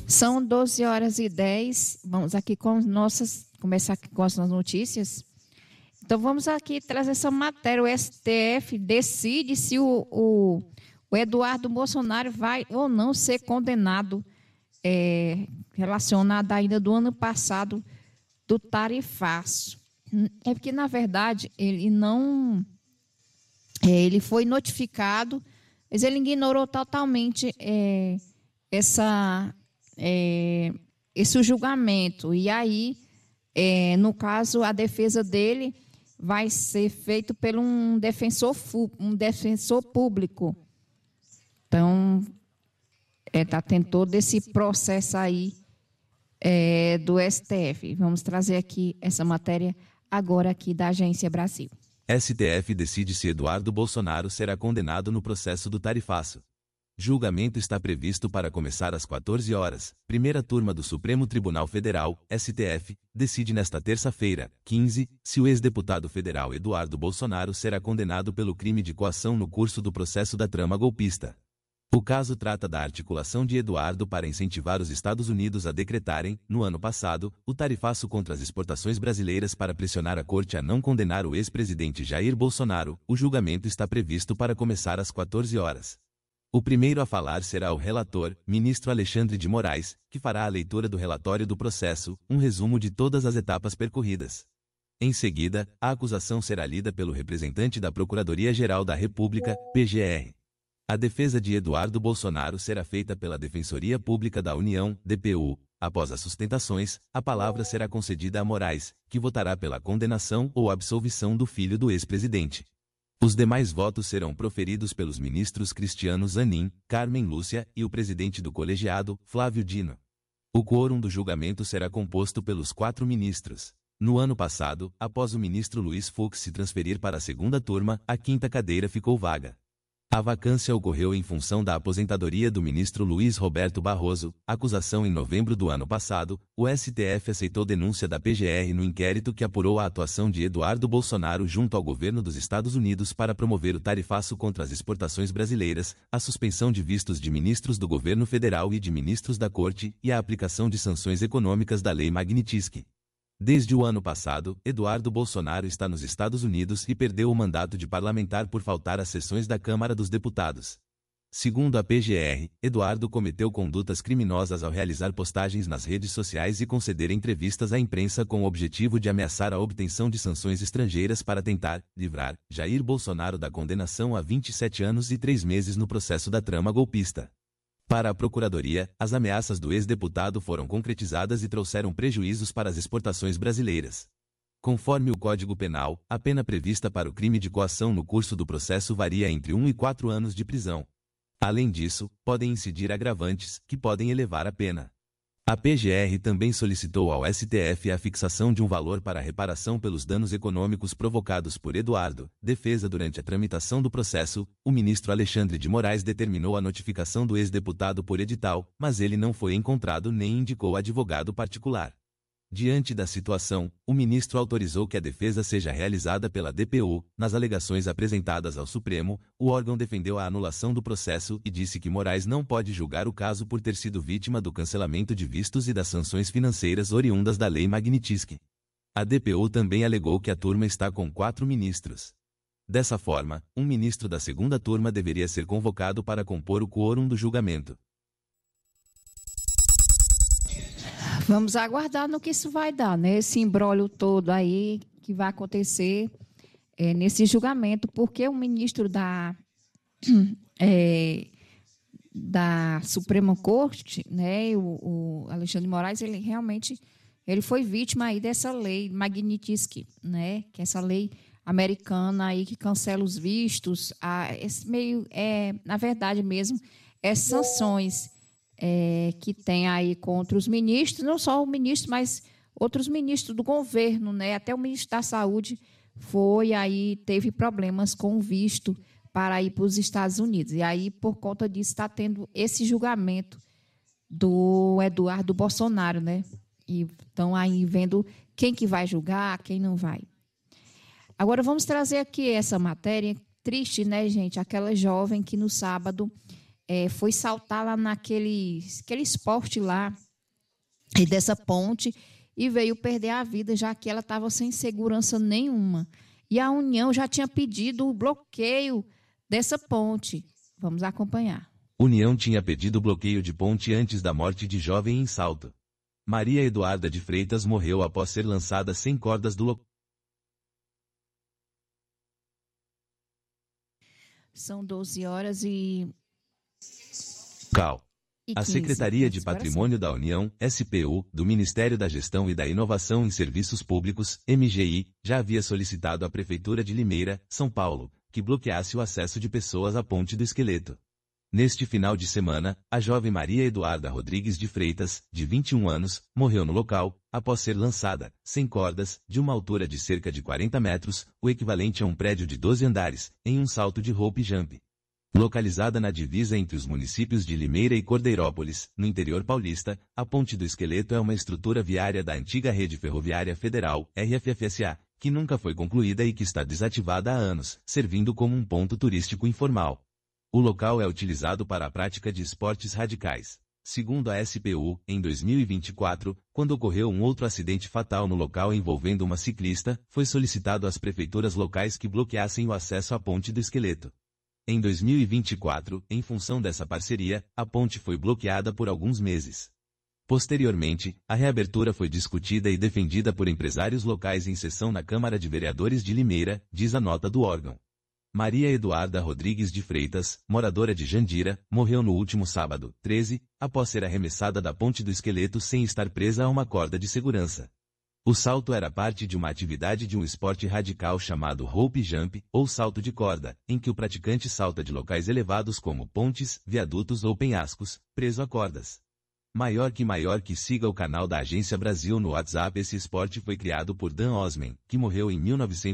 São 12h10. Vamos aqui começar aqui com as notícias. Então, vamos aqui trazer essa matéria. O STF decide se o Eduardo Bolsonaro vai ou não ser condenado, relacionado ainda do ano passado, do tarifaço. É porque, na verdade, ele não... ele foi notificado, mas ele ignorou totalmente esse julgamento. E aí, no caso, a defesa dele vai ser feita por um defensor público. Então, está tendo todo esse processo aí do STF. Vamos trazer aqui essa matéria agora aqui da Agência Brasil. STF decide se Eduardo Bolsonaro será condenado no processo do tarifaço. Julgamento está previsto para começar às 14 horas. Primeira turma do Supremo Tribunal Federal, STF, decide nesta terça-feira, 15, se o ex-deputado federal Eduardo Bolsonaro será condenado pelo crime de coação no curso do processo da trama golpista. O caso trata da articulação de Eduardo para incentivar os Estados Unidos a decretarem, no ano passado, o tarifaço contra as exportações brasileiras para pressionar a corte a não condenar o ex-presidente Jair Bolsonaro. O julgamento está previsto para começar às 14 horas. O primeiro a falar será o relator, ministro Alexandre de Moraes, que fará a leitura do relatório do processo, um resumo de todas as etapas percorridas. Em seguida, a acusação será lida pelo representante da Procuradoria-Geral da República, PGR. A defesa de Eduardo Bolsonaro será feita pela Defensoria Pública da União, DPU. Após as sustentações, a palavra será concedida a Moraes, que votará pela condenação ou absolvição do filho do ex-presidente. Os demais votos serão proferidos pelos ministros Cristiano Zanin, Carmen Lúcia e o presidente do colegiado, Flávio Dino. O quôrum do julgamento será composto pelos 4 ministros. No ano passado, após o ministro Luiz Fux se transferir para a segunda turma, a 5ª cadeira ficou vaga. A vacância ocorreu em função da aposentadoria do ministro Luiz Roberto Barroso. Acusação em novembro do ano passado, o STF aceitou denúncia da PGR no inquérito que apurou a atuação de Eduardo Bolsonaro junto ao governo dos Estados Unidos para promover o tarifaço contra as exportações brasileiras, a suspensão de vistos de ministros do governo federal e de ministros da Corte e a aplicação de sanções econômicas da Lei Magnitsky. Desde o ano passado, Eduardo Bolsonaro está nos Estados Unidos e perdeu o mandato de parlamentar por faltar às sessões da Câmara dos Deputados. Segundo a PGR, Eduardo cometeu condutas criminosas ao realizar postagens nas redes sociais e conceder entrevistas à imprensa com o objetivo de ameaçar a obtenção de sanções estrangeiras para tentar livrar Jair Bolsonaro da condenação a 27 anos e 3 meses no processo da trama golpista. Para a Procuradoria, as ameaças do ex-deputado foram concretizadas e trouxeram prejuízos para as exportações brasileiras. Conforme o Código Penal, a pena prevista para o crime de coação no curso do processo varia entre 1 e 4 anos de prisão. Além disso, podem incidir agravantes, que podem elevar a pena. A PGR também solicitou ao STF a fixação de um valor para a reparação pelos danos econômicos provocados por Eduardo. Defesa durante a tramitação do processo, o ministro Alexandre de Moraes determinou a notificação do ex-deputado por edital, mas ele não foi encontrado nem indicou advogado particular. Diante da situação, o ministro autorizou que a defesa seja realizada pela DPU. Nas alegações apresentadas ao Supremo, o órgão defendeu a anulação do processo e disse que Moraes não pode julgar o caso por ter sido vítima do cancelamento de vistos e das sanções financeiras oriundas da Lei Magnitsky. A DPU também alegou que a turma está com 4 ministros. Dessa forma, um ministro da segunda turma deveria ser convocado para compor o quôrum do julgamento. Vamos aguardar no que isso vai dar, né? Esse imbróglio todo aí que vai acontecer nesse julgamento, porque o ministro da Suprema Corte, né, o Alexandre de Moraes, ele realmente foi vítima aí dessa lei Magnitsky, né? Que é essa lei americana aí que cancela os vistos, esse meio na verdade mesmo, sanções que tem aí contra os ministros, não só o ministro, mas outros ministros do governo, né? Até o ministro da Saúde teve problemas com o visto para ir para os Estados Unidos. E aí, por conta disso, está tendo esse julgamento do Eduardo Bolsonaro, né? E estão aí vendo quem que vai julgar, quem não vai. Agora, vamos trazer aqui essa matéria triste, né, gente? Aquela jovem que no sábado foi saltar lá aquele esporte lá, e dessa ponte, e veio perder a vida, já que ela estava sem segurança nenhuma. E a União já tinha pedido o bloqueio dessa ponte. Vamos acompanhar. União tinha pedido bloqueio de ponte antes da morte de jovem em Salto. Maria Eduarda de Freitas morreu após ser lançada sem cordas do local. São 12 horas e A 15, Secretaria de agora sim. Patrimônio da União, SPU, do Ministério da Gestão e da Inovação em Serviços Públicos, MGI, já havia solicitado à Prefeitura de Limeira, São Paulo, que bloqueasse o acesso de pessoas à Ponte do Esqueleto. Neste final de semana, a jovem Maria Eduarda Rodrigues de Freitas, de 21 anos, morreu no local, após ser lançada, sem cordas, de uma altura de cerca de 40 metros, o equivalente a um prédio de 12 andares, em um salto de rope jump. Localizada na divisa entre os municípios de Limeira e Cordeirópolis, no interior paulista, a Ponte do Esqueleto é uma estrutura viária da antiga Rede Ferroviária Federal, RFFSA, que nunca foi concluída e que está desativada há anos, servindo como um ponto turístico informal. O local é utilizado para a prática de esportes radicais. Segundo a SPU, em 2024, quando ocorreu um outro acidente fatal no local envolvendo uma ciclista, foi solicitado às prefeituras locais que bloqueassem o acesso à Ponte do Esqueleto. Em 2024, em função dessa parceria, a ponte foi bloqueada por alguns meses. Posteriormente, a reabertura foi discutida e defendida por empresários locais em sessão na Câmara de Vereadores de Limeira, diz a nota do órgão. Maria Eduarda Rodrigues de Freitas, moradora de Jandira, morreu no último sábado, 13, após ser arremessada da Ponte do Esqueleto sem estar presa a uma corda de segurança. O salto era parte de uma atividade de um esporte radical chamado rope jump, ou salto de corda, em que o praticante salta de locais elevados como pontes, viadutos ou penhascos, preso a cordas. Maior que siga o canal da Agência Brasil no WhatsApp. Esse esporte foi criado por Dan Osman, que morreu em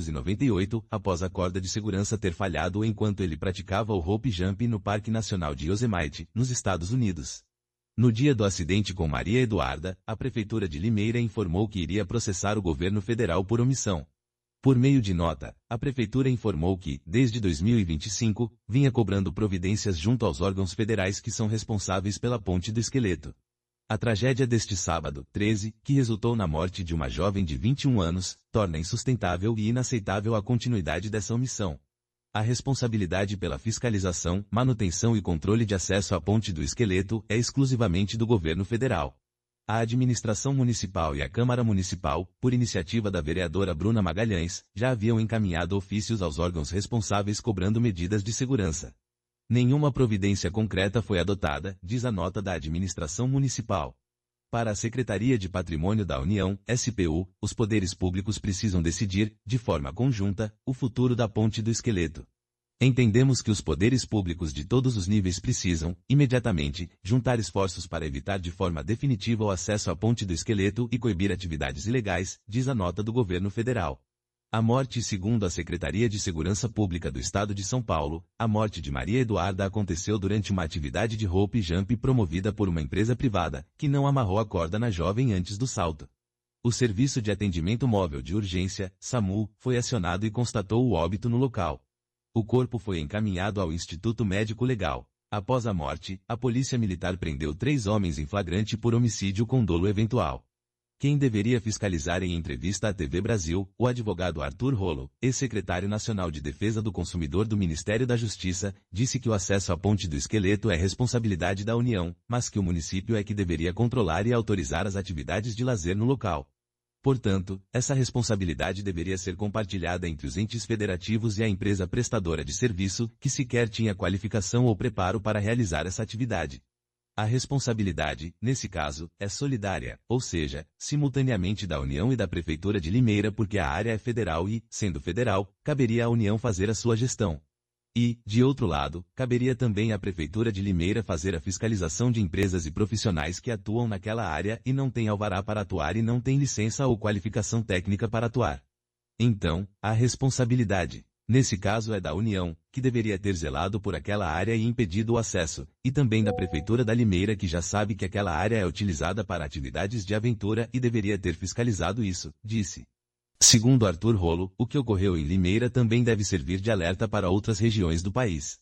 1998, após a corda de segurança ter falhado enquanto ele praticava o rope jump no Parque Nacional de Yosemite, nos Estados Unidos. No dia do acidente com Maria Eduarda, a Prefeitura de Limeira informou que iria processar o governo federal por omissão. Por meio de nota, a Prefeitura informou que, desde 2025, vinha cobrando providências junto aos órgãos federais que são responsáveis pela Ponte do Esqueleto. A tragédia deste sábado, 13, que resultou na morte de uma jovem de 21 anos, torna insustentável e inaceitável a continuidade dessa omissão. A responsabilidade pela fiscalização, manutenção e controle de acesso à Ponte do Esqueleto é exclusivamente do governo federal. A administração municipal e a Câmara Municipal, por iniciativa da vereadora Bruna Magalhães, já haviam encaminhado ofícios aos órgãos responsáveis cobrando medidas de segurança. Nenhuma providência concreta foi adotada, diz a nota da administração municipal. Para a Secretaria de Patrimônio da União, SPU, os poderes públicos precisam decidir, de forma conjunta, o futuro da Ponte do Esqueleto. Entendemos que os poderes públicos de todos os níveis precisam, imediatamente, juntar esforços para evitar de forma definitiva o acesso à Ponte do Esqueleto e coibir atividades ilegais, diz a nota do governo federal. A morte, segundo a Secretaria de Segurança Pública do Estado de São Paulo, a morte de Maria Eduarda aconteceu durante uma atividade de rope jump promovida por uma empresa privada, que não amarrou a corda na jovem antes do salto. O Serviço de Atendimento Móvel de Urgência, SAMU, foi acionado e constatou o óbito no local. O corpo foi encaminhado ao Instituto Médico Legal. Após a morte, a Polícia Militar prendeu 3 homens em flagrante por homicídio com dolo eventual. Quem deveria fiscalizar em entrevista à TV Brasil, o advogado Arthur Rolo, ex-secretário nacional de Defesa do Consumidor do Ministério da Justiça, disse que o acesso à Ponte do Esqueleto é responsabilidade da União, mas que o município é que deveria controlar e autorizar as atividades de lazer no local. Portanto, essa responsabilidade deveria ser compartilhada entre os entes federativos e a empresa prestadora de serviço, que sequer tinha qualificação ou preparo para realizar essa atividade. A responsabilidade, nesse caso, é solidária, ou seja, simultaneamente da União e da Prefeitura de Limeira, porque a área é federal e, sendo federal, caberia à União fazer a sua gestão. E, de outro lado, caberia também à Prefeitura de Limeira fazer a fiscalização de empresas e profissionais que atuam naquela área e não têm alvará para atuar e não têm licença ou qualificação técnica para atuar. Então, a responsabilidade, nesse caso, é da União, que deveria ter zelado por aquela área e impedido o acesso, e também da Prefeitura da Limeira, que já sabe que aquela área é utilizada para atividades de aventura e deveria ter fiscalizado isso, disse. Segundo Arthur Rolo, o que ocorreu em Limeira também deve servir de alerta para outras regiões do país.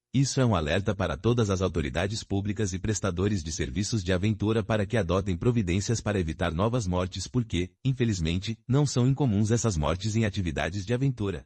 Isso é um alerta para todas as autoridades públicas e prestadores de serviços de aventura para que adotem providências para evitar novas mortes porque, infelizmente, não são incomuns essas mortes em atividades de aventura.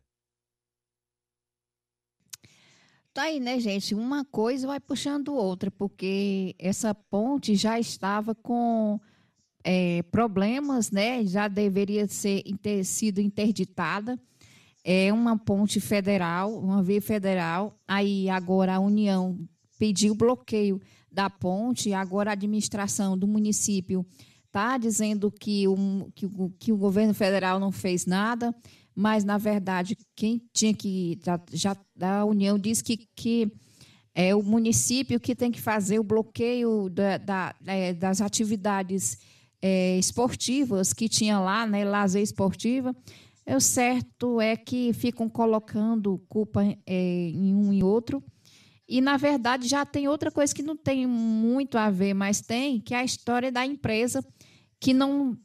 Tá aí, né, gente? Uma coisa vai puxando outra, porque essa ponte já estava com problemas, né? Já deveria ter sido interditada. É uma ponte federal, uma via federal. Aí agora a União pediu bloqueio da ponte, e agora a administração do município está dizendo que o governo federal não fez nada, mas, na verdade, quem tinha que... Já a União diz que é o município que tem que fazer o bloqueio das atividades esportivas que tinha lá, né, lazer esportiva. O certo é que ficam colocando culpa em um e outro. E, na verdade, já tem outra coisa que não tem muito a ver, mas tem, que é a história da empresa que não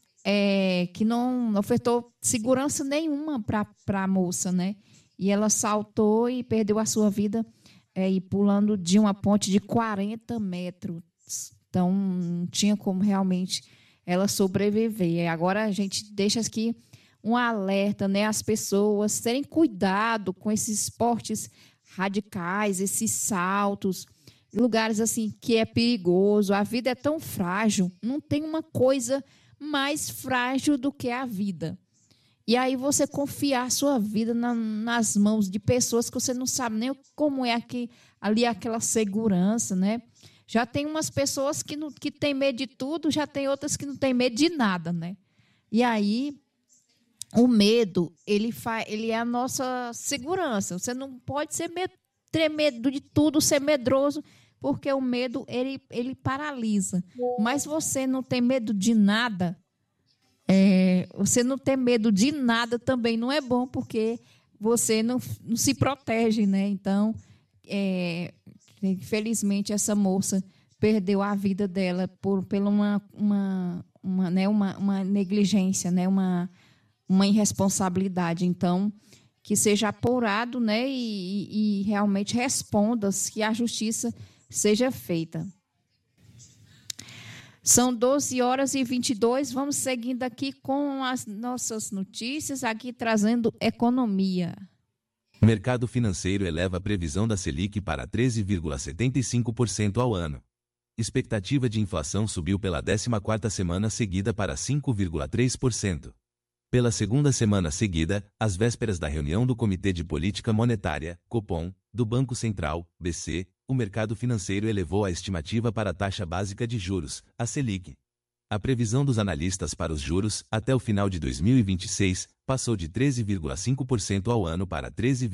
ofertou segurança nenhuma para a moça, né? E ela saltou e perdeu a sua vida e pulando de uma ponte de 40 metros. Então, não tinha como realmente ela sobreviver. E agora a gente deixa aqui um alerta, né? As pessoas terem cuidado com esses esportes radicais, esses saltos, lugares assim que é perigoso. A vida é tão frágil, não tem uma coisa mais frágil do que a vida. E aí você confiar a sua vida nas mãos de pessoas que você não sabe nem como é ali aquela segurança, né? Já tem umas pessoas que têm medo de tudo, já tem outras que não têm medo de nada, né? E aí o medo, ele é a nossa segurança. Você não pode ter medo de tudo, ser medroso, porque o medo, ele paralisa. Mas você não tem medo de nada, você não ter medo de nada também não é bom, porque você não se protege, né? Então, infelizmente, essa moça perdeu a vida dela por uma negligência, né? Uma irresponsabilidade. Então, que seja apurado, né? E realmente responda, que a justiça seja feita. São 12h22, vamos seguindo aqui com as nossas notícias, aqui trazendo economia. O mercado financeiro eleva a previsão da Selic para 13,75% ao ano. Expectativa de inflação subiu pela 14ª semana seguida para 5,3%. Pela segunda semana seguida, às vésperas da reunião do Comitê de Política Monetária, Copom, do Banco Central, BC, o mercado financeiro elevou a estimativa para a taxa básica de juros, a Selic. A previsão dos analistas para os juros, até o final de 2026, passou de 13,5% ao ano para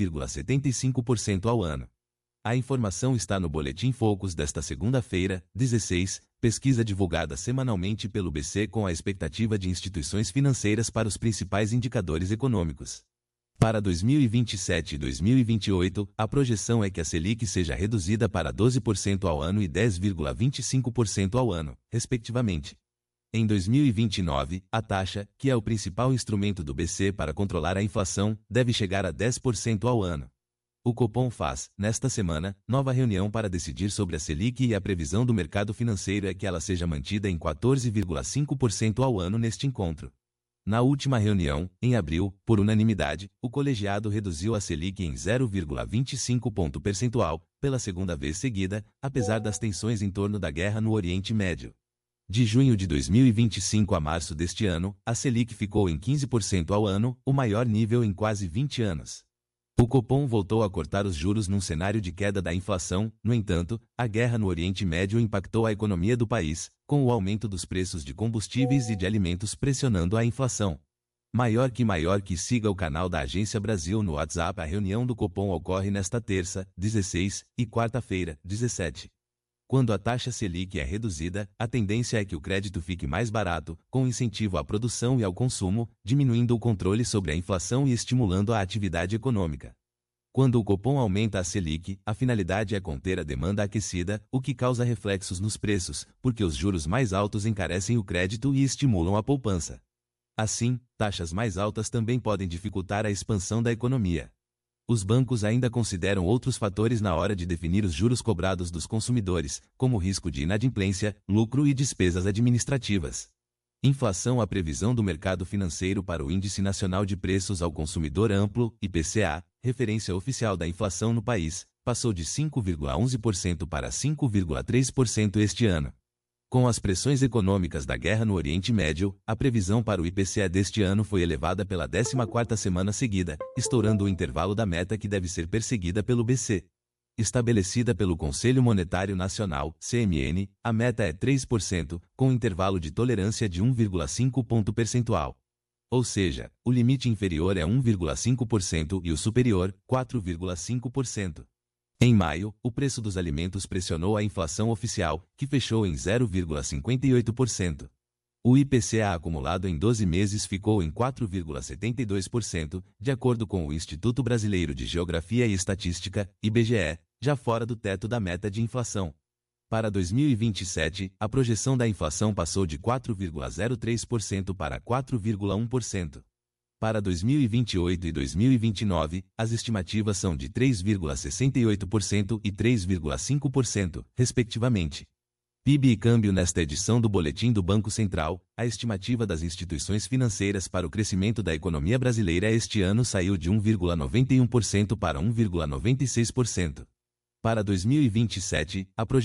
13,75% ao ano. A informação está no Boletim Focus desta segunda-feira, 16, pesquisa divulgada semanalmente pelo BC com a expectativa de instituições financeiras para os principais indicadores econômicos. Para 2027 e 2028, a projeção é que a Selic seja reduzida para 12% ao ano e 10,25% ao ano, respectivamente. Em 2029, a taxa, que é o principal instrumento do BC para controlar a inflação, deve chegar a 10% ao ano. O Copom faz, nesta semana, nova reunião para decidir sobre a Selic e a previsão do mercado financeiro é que ela seja mantida em 14,5% ao ano neste encontro. Na última reunião, em abril, por unanimidade, o colegiado reduziu a Selic em 0,25 ponto percentual, pela segunda vez seguida, apesar das tensões em torno da guerra no Oriente Médio. De junho de 2025 a março deste ano, a Selic ficou em 15% ao ano, o maior nível em quase 20 anos. O Copom voltou a cortar os juros num cenário de queda da inflação. No entanto, a guerra no Oriente Médio impactou a economia do país, com o aumento dos preços de combustíveis e de alimentos pressionando a inflação. Maior que siga o canal da Agência Brasil no WhatsApp. A reunião do Copom ocorre nesta terça, 16, e quarta-feira, 17. Quando a taxa Selic é reduzida, a tendência é que o crédito fique mais barato, com incentivo à produção e ao consumo, diminuindo o controle sobre a inflação e estimulando a atividade econômica. Quando o Copom aumenta a Selic, a finalidade é conter a demanda aquecida, o que causa reflexos nos preços, porque os juros mais altos encarecem o crédito e estimulam a poupança. Assim, taxas mais altas também podem dificultar a expansão da economia. Os bancos ainda consideram outros fatores na hora de definir os juros cobrados dos consumidores, como risco de inadimplência, lucro e despesas administrativas. Inflação. A previsão do mercado financeiro para o Índice Nacional de Preços ao Consumidor Amplo, IPCA, referência oficial da inflação no país, passou de 5,11% para 5,3% este ano. Com as pressões econômicas da guerra no Oriente Médio, a previsão para o IPCA deste ano foi elevada pela 14ª semana seguida, estourando o intervalo da meta que deve ser perseguida pelo BC. Estabelecida pelo Conselho Monetário Nacional, CMN, a meta é 3%, com intervalo de tolerância de 1,5 ponto percentual. Ou seja, o limite inferior é 1,5% e o superior, 4,5%. Em maio, o preço dos alimentos pressionou a inflação oficial, que fechou em 0,58%. O IPCA acumulado em 12 meses ficou em 4,72%, de acordo com o Instituto Brasileiro de Geografia e Estatística, IBGE, já fora do teto da meta de inflação. Para 2027, a projeção da inflação passou de 4,03% para 4,1%. Para 2028 e 2029, as estimativas são de 3,68% e 3,5%, respectivamente. PIB e câmbio. Nesta edição do Boletim do Banco Central, a estimativa das instituições financeiras para o crescimento da economia brasileira este ano saiu de 1,91% para 1,96%. Para 2027, a projeção